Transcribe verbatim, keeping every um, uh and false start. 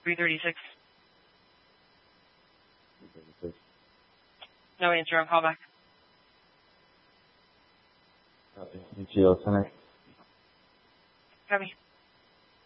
three thirty-six. three thirty-six. No answer. I'll call back. Copy. U T L center. Copy.